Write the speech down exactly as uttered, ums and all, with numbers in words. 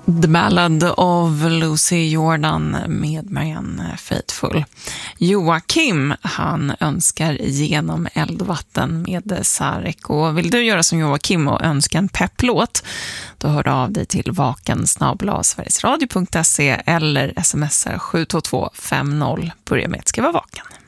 The Ballad of Lucy Jordan med Marianne Faithfull. Joakim, han önskar Genom eld och vatten med Sarek. Och vill du göra som Joakim och önska en pepplåt, då hör du av dig till vaken snabel-a sverigesradio punkt se eller smsar sju två två fem noll. Börja med att skriva vaken.